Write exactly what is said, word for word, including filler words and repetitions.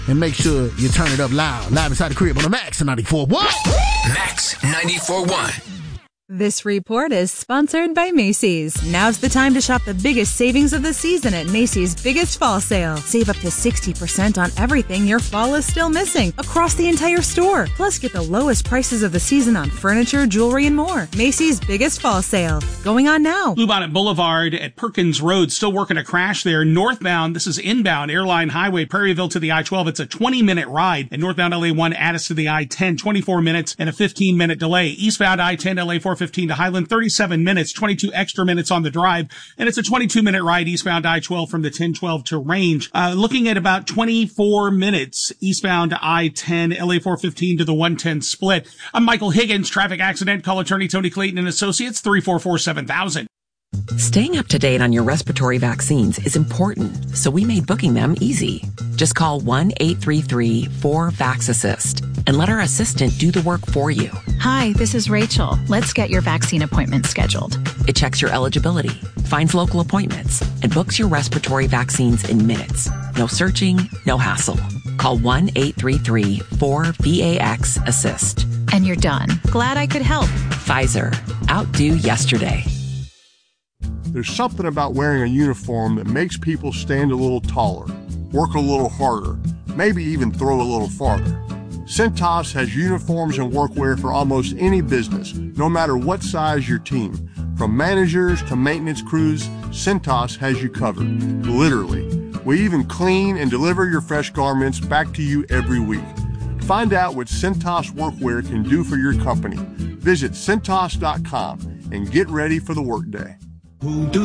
And make sure you turn it up loud. Live inside the crib on the Max ninety-four point one. Max ninety-four point one. This report is sponsored by Macy's. Now's the time to shop the biggest savings of the season at Macy's Biggest Fall Sale. Save up to sixty percent on everything your fall is still missing across the entire store. Plus, get the lowest prices of the season on furniture, jewelry, and more. Macy's Biggest Fall Sale. Going on now. Bluebonnet Boulevard at Perkins Road. Still working a crash there. Northbound, this is inbound, Airline Highway, Prairieville to the I twelve. It's a twenty-minute ride. And northbound L A one, Addis to the I ten, twenty-four minutes and a fifteen-minute delay. Eastbound I ten, L A four fifteen to Highland, thirty-seven minutes, twenty-two extra minutes on the drive, and it's a twenty-two minute ride eastbound I twelve from the ten twelve to Range. Uh, looking at about twenty-four minutes eastbound I ten, L A four fifteen to the one ten split. I'm Michael Higgins, traffic accident. Call attorney Tony Clayton and Associates, three four four, seven thousand. Staying up to date on your respiratory vaccines is important, so we made booking them easy. Just call one eight three three, four, VAX-ASSIST and let our assistant do the work for you. Hi, this is Rachel. Let's get your vaccine appointment scheduled. It checks your eligibility, finds local appointments, and books your respiratory vaccines in minutes. No searching, no hassle. Call one eight three three, four, VAX-ASSIST. And you're done. Glad I could help. Pfizer. Outdo yesterday. There's something about wearing a uniform that makes people stand a little taller, work a little harder, maybe even throw a little farther. Cintas has uniforms and workwear for almost any business, no matter what size your team. From managers to maintenance crews, Cintas has you covered, literally. We even clean and deliver your fresh garments back to you every week. Find out what Cintas workwear can do for your company. Visit Cintas dot com and get ready for the workday. Who do